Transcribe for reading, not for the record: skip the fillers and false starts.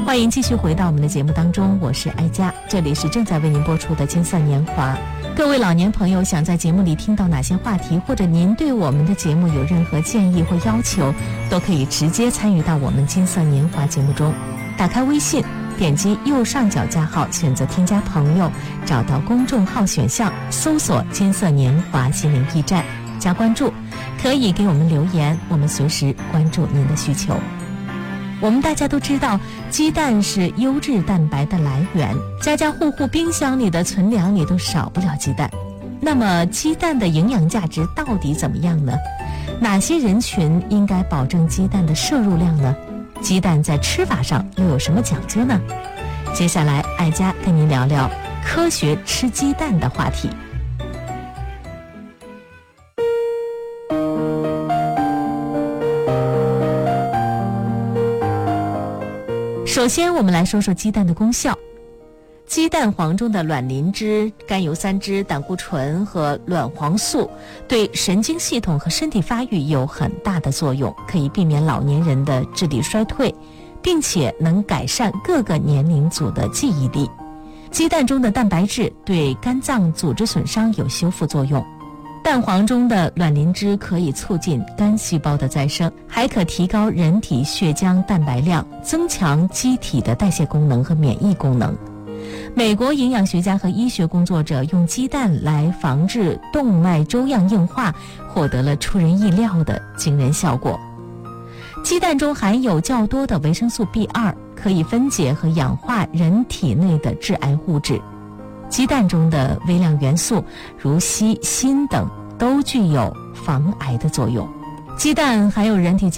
欢迎继续回到我们的节目当中，我是哀佳，这里是正在为您播出的金色年华。各位老年朋友想在节目里听到哪些话题，或者您对我们的节目有任何建议或要求，都可以直接参与到我们金色年华节目中。打开微信，点击右上角加号，选择添加朋友，找到公众号选项，搜索金色年华心灵驿站，加关注，可以给我们留言，我们随时关注您的需求。我们大家都知道，鸡蛋是优质蛋白的来源，家家户户冰箱里的存粮里都少不了鸡蛋。那么鸡蛋的营养价值到底怎么样呢？哪些人群应该保证鸡蛋的摄入量呢？鸡蛋在吃法上又有什么讲究呢？接下来哀佳跟您聊聊科学吃鸡蛋的话题。首先我们来说说鸡蛋的功效。鸡蛋黄中的卵磷脂、甘油三酯、胆固醇和卵黄素对神经系统和身体发育有很大的作用，可以避免老年人的智力衰退，并且能改善各个年龄组的记忆力。鸡蛋中的蛋白质对肝脏组织损伤有修复作用。蛋黄中的卵磷脂可以促进肝细胞的再生，还可提高人体血浆蛋白量，增强机体的代谢功能和免疫功能。美国营养学家和医学工作者用鸡蛋来防治动脉粥样硬化，获得了出人意料的惊人效果。鸡蛋中含有较多的维生素 B2， 可以分解和氧化人体内的致癌物质。鸡蛋中的微量元素如硒、锌等都具有防癌的作用。鸡蛋含有人体